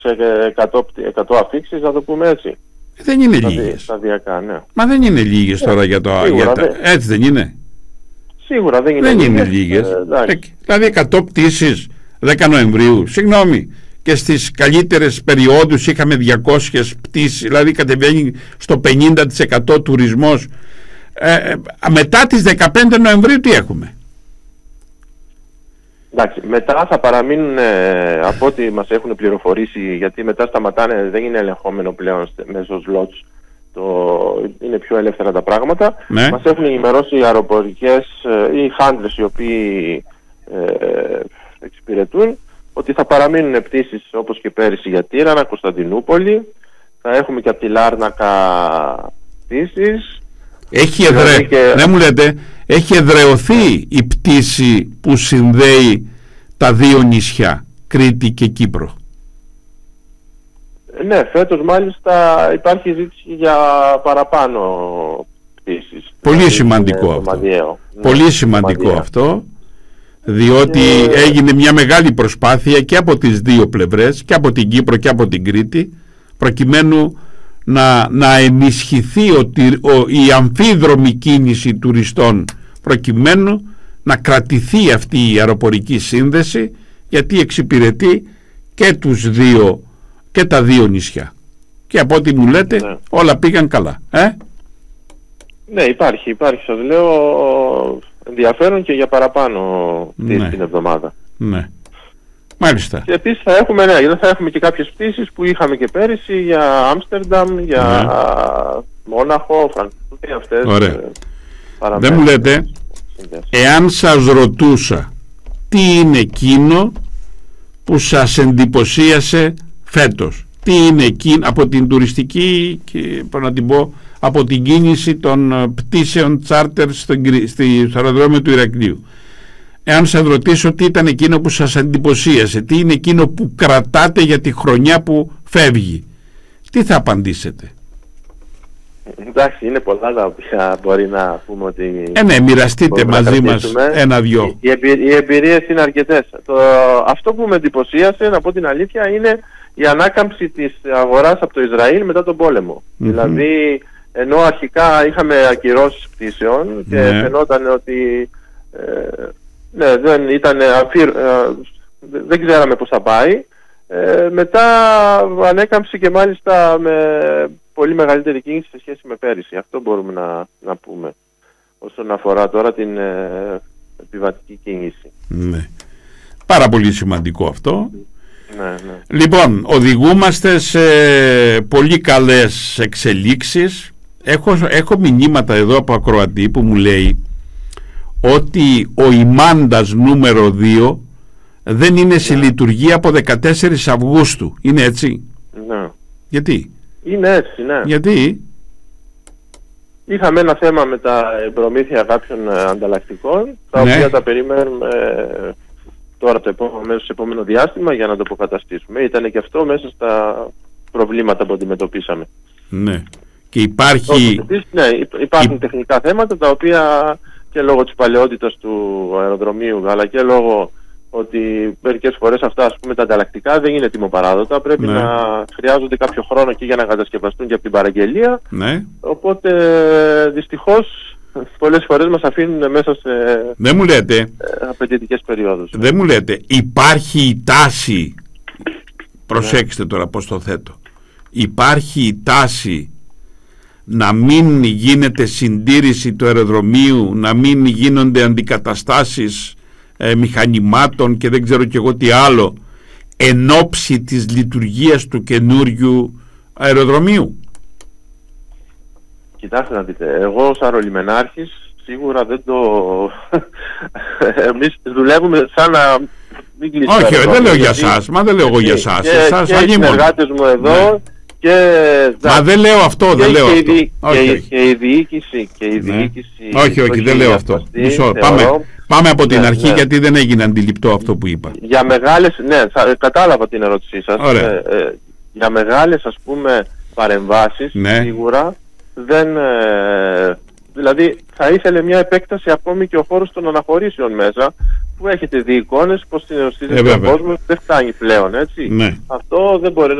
100 αφήξεις, να το πούμε έτσι. Δεν είναι λίγες. Σταδιακά, ναι. Μα δεν είναι λίγες τώρα για το... Έτσι δεν είναι. Σίγουρα δεν είναι λίγες. Δεν είναι λίγες. Δηλαδή 100 πτήσεις 10 Νοεμβρίου. Συγγνώμη. Και στις καλύτερες περιόδους είχαμε 200 πτήσεις. Δηλαδή κατεβαίνει στο 50% τουρισμός. Μετά τις 15 Νοεμβρίου τι έχουμε? Εντάξει, μετά θα παραμείνουν, από ό,τι μας έχουν πληροφορήσει, γιατί μετά σταματάνε, δεν είναι ελεγχόμενο πλέον μέσω slots, είναι πιο ελεύθερα τα πράγματα. Ναι. Μας έχουν ενημερώσει οι αεροπορικές ή handlers οι οποίοι εξυπηρετούν ότι θα παραμείνουν πτήσεις όπως και πέρυσι για Τύρανα, Κωνσταντινούπολη. Θα έχουμε και από τη Λάρνακα πτήσεις. Δεν μου λέτε, έχει εδραιωθεί η πτήση που συνδέει τα δύο νησιά, Κρήτη και Κύπρο. Ναι, φέτος μάλιστα υπάρχει ζήτηση για παραπάνω πτήσεις. Πολύ σημαντικό αυτό. Πολύ σημαντικό αυτό, διότι έγινε μια μεγάλη προσπάθεια και από τις δύο πλευρές, και από την Κύπρο και από την Κρήτη, προκειμένου να ενισχυθεί η αμφίδρομη κίνηση τουριστών, προκειμένου να κρατηθεί αυτή η αεροπορική σύνδεση, γιατί εξυπηρετεί και τα δύο νησιά. Και από ό,τι μου λέτε, όλα πήγαν καλά. Ναι, υπάρχει σας λέω ενδιαφέρον και για παραπάνω την εβδομάδα. Ναι. Μάλιστα. Και επίσης θα έχουμε και κάποιες πτήσεις που είχαμε και πέρυσι για Άμστερνταμ, για Μόναχο, Φραγκφούρτη, αυτές. Ωραία. Δεν μου λέτε, εάν σας ρωτούσα τι είναι εκείνο που σας εντυπωσίασε φέτος, τι είναι εκείνο από την τουριστική, από την κίνηση των πτήσεων τσάρτερ στο αεροδρόμιο του Ηρακλείου, εάν σας ρωτήσω τι ήταν εκείνο που σας εντυπωσίασε, τι είναι εκείνο που κρατάτε για τη χρονιά που φεύγει, τι θα απαντήσετε? Εντάξει, είναι πολλά τα οποία μπορεί να πούμε ότι... Ναι, μοιραστείτε μαζί μας ένα-δυο. Οι εμπειρίες είναι αρκετές. Αυτό που με εντυπωσίασε, να πω την αλήθεια, είναι η ανάκαμψη της αγοράς από το Ισραήλ μετά τον πόλεμο. Δηλαδή, ενώ αρχικά είχαμε ακυρώσεις πτήσεων και φαινόταν ότι δεν ξέραμε πώς θα πάει, μετά ανέκαμψη και μάλιστα με πολύ μεγαλύτερη κίνηση σε σχέση με πέρυσι. Αυτό μπορούμε να πούμε όσον αφορά τώρα την επιβατική κίνηση. Ναι. Πάρα πολύ σημαντικό αυτό. Ναι. Λοιπόν, οδηγούμαστε σε πολύ καλές εξελίξεις. Έχω μηνύματα εδώ από ακροατή που μου λέει ότι ο ημάντας νούμερο 2 δεν είναι σε λειτουργία από 14 Αυγούστου. Είναι έτσι? Ναι. Γιατί? Είναι έτσι, ναι. Γιατί? Είχαμε ένα θέμα με τα προμήθεια κάποιων ανταλλακτικών, τα οποία τα περιμένουμε τώρα μέσα στο επόμενο διάστημα για να το αποκαταστήσουμε. Ήταν και αυτό μέσα στα προβλήματα που αντιμετωπίσαμε. Ναι. Και υπάρχει... υπάρχουν τεχνικά θέματα τα οποία και λόγω της παλαιότητας του αεροδρομίου, αλλά και λόγω ότι μερικές φορές αυτά, ας πούμε, τα ανταλλακτικά δεν είναι τιμοπαράδοτα. Πρέπει να χρειάζονται κάποιο χρόνο και για να κατασκευαστούν και από την παραγγελία. Ναι. Οπότε δυστυχώς πολλές φορές μας αφήνουν μέσα σε απαιτητικές περιόδους. Δεν μου λέτε, υπάρχει η τάση, προσέξτε τώρα πώς το θέτω, υπάρχει η τάση να μην γίνεται συντήρηση του αεροδρομίου, να μην γίνονται αντικαταστάσεις μηχανημάτων και δεν ξέρω και εγώ τι άλλο, εν ώψη της λειτουργίας του καινούριου αεροδρομίου? Κοιτάξτε να δείτε, εγώ ως αερολιμενάρχης σίγουρα δεν το... Εμείς δουλεύουμε σαν να μην κλείσει. Όχι, δεν λέω για σας, μα δεν λέω εγώ για σας. Και οι συνεργάτες μου εδώ... Μα δεν λέω αυτό, δεν λέω αυτό. Και η διοίκηση όχι, δεν λέω αυτό. Μισό, πάμε από την αρχή, γιατί δεν έγινε αντιληπτό αυτό που είπα. Για μεγάλες, κατάλαβα την ερώτησή σας. Για μεγάλες, ας πούμε, παρεμβάσεις, σίγουρα δεν... Δηλαδή θα ήθελε μια επέκταση ακόμη και ο χώρος των αναχωρήσεων μέσα, που έχετε δει εικόνες πως συνοστίζεται ο κόσμος, δεν φτάνει πλέον, έτσι. Ναι. Αυτό δεν μπορεί